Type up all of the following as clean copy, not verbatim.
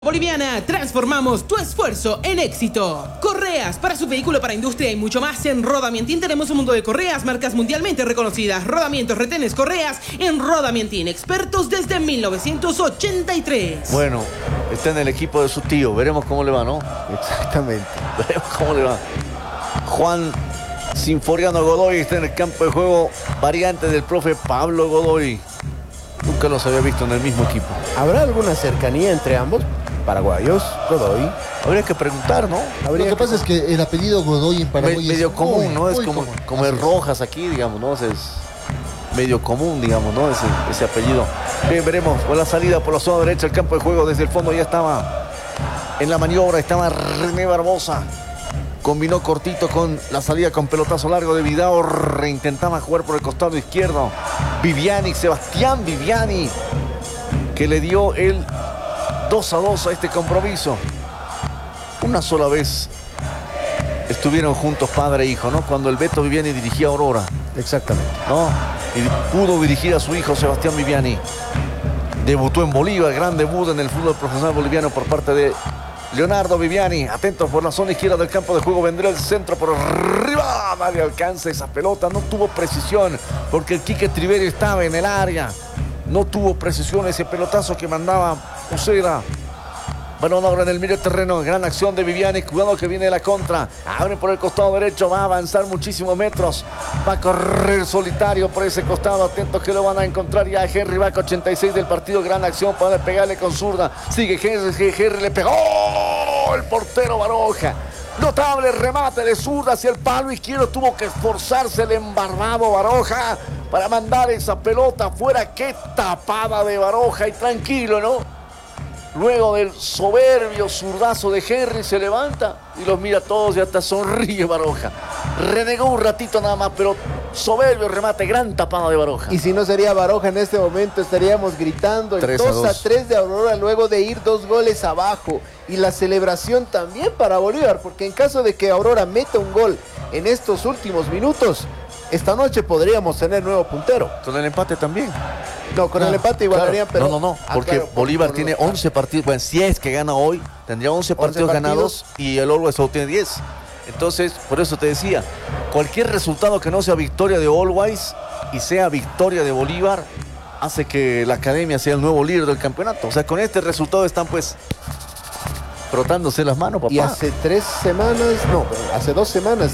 Boliviana, transformamos tu esfuerzo en éxito. Correas para su vehículo, para industria y mucho más. En Rodamientín tenemos un mundo de correas, marcas mundialmente reconocidas. Rodamientos, retenes, correas en Rodamientín, expertos desde 1983. Bueno, está en el equipo de su tío, veremos cómo le va, ¿no? Exactamente. Veremos cómo le va. Juan Sinforiano Godoy está en el campo de juego, variante del profe Pablo Godoy. Nunca los había visto en el mismo equipo. ¿Habrá alguna cercanía entre ambos? Paraguayos, Godoy. Habría que preguntar, ¿no? Lo que pasa es que el apellido Godoy en Paraguay Medio es común, ¿no? Es muy como, común. como el Así es. Rojas aquí, digamos, ¿no? Es medio común, digamos, ¿no? Ese apellido. Bien, veremos con la salida por la zona derecha del campo de juego. Desde el fondo ya estaba en la maniobra, estaba René Barbosa. Combinó cortito con la salida con pelotazo largo de Vidal. Reintentaba jugar por el costado izquierdo. Viviani, Sebastián Viviani, que le dio el 2-2 a este compromiso. Una sola vez estuvieron juntos padre e hijo, ¿no? Cuando el Beto Viviani dirigía a Aurora, Exactamente. ¿no? Y pudo dirigir a su hijo Sebastián Viviani. Debutó en Bolívar, gran debut en el fútbol profesional boliviano por parte de Leonardo Viviani. Atentos por la zona izquierda del campo de juego. Vendrá el centro por arriba. Nadie alcanza esa pelota. No tuvo precisión porque el Quique Triverio estaba en el área. No tuvo precisión ese pelotazo que mandaba Uceda. Balón ahora en el medio terreno. Gran acción de Viviani. Cuidado que viene la contra. Abre por el costado derecho. Va a avanzar muchísimos metros. Va a correr solitario por ese costado. Atentos que lo van a encontrar ya. Henry Vaca, 86 del partido. Gran acción para pegarle con zurda. Sigue Henry. Le pegó el portero Baroja. Notable remate de zurda hacia el palo izquierdo. Tuvo que esforzarse el embarbado Baroja para mandar esa pelota afuera. Qué tapada de Baroja. Y tranquilo, ¿no? Luego del soberbio zurdazo de Henry se levanta y los mira a todos y hasta sonríe Baroja. Renegó un ratito nada más, pero soberbio remate, gran tapada de Baroja. Y si no sería Baroja en este momento, estaríamos gritando el 2-3 de Aurora luego de ir 2 goles abajo. Y la celebración también para Bolívar, porque en caso de que Aurora meta un gol en estos últimos minutos, esta noche podríamos tener nuevo puntero. Con el empate también. No, con el empate igualarían, Claro. pero... No, porque claro, Bolívar por tiene los- 11 partidos. Bueno, si es que gana hoy, tendría 11 partidos ganados y el Always solo tiene 10. Entonces, por eso te decía, cualquier resultado que no sea victoria de Always y sea victoria de Bolívar, hace que la academia sea el nuevo líder del campeonato. O sea, con este resultado están pues frotándose las manos, papá. Y hace 3 semanas, no, hace 2 semanas,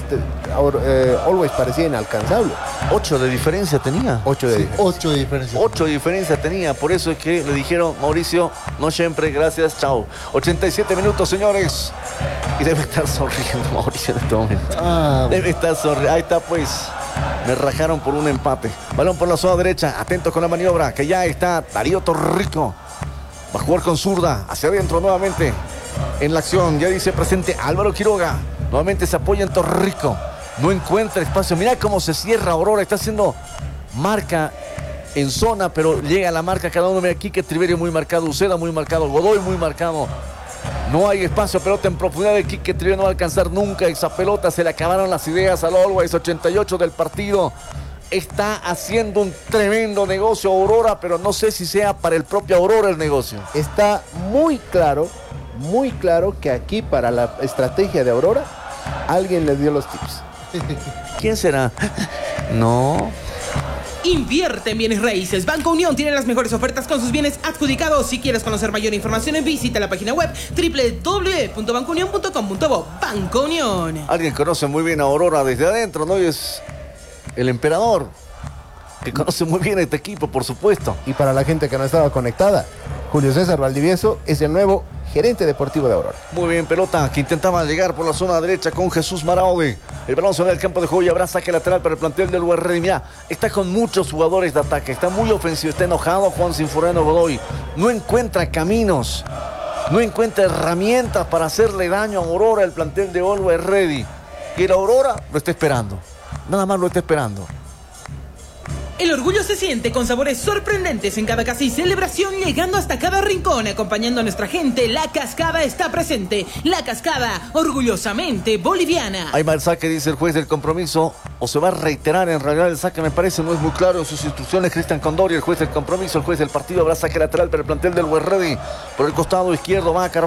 Always parecía inalcanzable. 8 de diferencia tenía. 8 de diferencia. 8 de diferencia. 8 de diferencia tenía, por eso es que le dijeron, Mauricio, no siempre, gracias, chao. 87 minutos, señores. Y debe estar sonriendo Mauricio en este momento. Debe estar sonriendo. Ahí está, pues. Me rajaron por un empate. Balón por la zona derecha. Atentos con la maniobra, que ya está Darío Torrico. Va a jugar con zurda. Hacia adentro nuevamente. En la acción, ya dice presente Álvaro Quiroga. Nuevamente se apoya en Torrico. No encuentra espacio. Mira cómo se cierra Aurora. Está haciendo marca en zona, pero llega a la marca cada uno. Mira aquí que Triverio muy marcado, Uceda muy marcado, Godoy muy marcado. No hay espacio, pelota en profundidad de Quique Triverio. No va a alcanzar nunca esa pelota. Se le acabaron las ideas al Always. 88 del partido. Está haciendo un tremendo negocio Aurora, pero no sé si sea para el propio Aurora el negocio. Está muy claro que aquí para la estrategia de Aurora, alguien le dio los tips. ¿Quién será? No. Invierte en bienes raíces. Banco Unión tiene las mejores ofertas con sus bienes adjudicados. Si quieres conocer mayor información, visita la página web www.bancounion.com.bo. Banco Unión. Alguien conoce muy bien a Aurora desde adentro, ¿no? Y es el emperador, que conoce muy bien a este equipo, por supuesto. Y para la gente que no estaba conectada, Julio César Valdivieso es el nuevo gerente deportivo de Aurora. Muy bien, pelota que intentaba llegar por la zona derecha con Jesús Maraude. El balón sobre el campo de juego y habrá saque lateral para el plantel del URR. Mira, está con muchos jugadores de ataque, está muy ofensivo, está enojado Juan Sinforiano Godoy. No encuentra caminos, no encuentra herramientas para hacerle daño a Aurora, el plantel de Always Ready. Y el Aurora lo está esperando, nada más lo está esperando. El orgullo se siente con sabores sorprendentes en cada casa y celebración, llegando hasta cada rincón, acompañando a nuestra gente. La Cascada está presente. La Cascada, orgullosamente boliviana. Ahí va el saque, dice el juez del compromiso. O se va a reiterar en realidad el saque, me parece, no es muy claro en sus instrucciones. Cristian Condori, el juez del compromiso, el juez del partido. Habrá saque lateral para el plantel del Huerredi. Por el costado izquierdo va a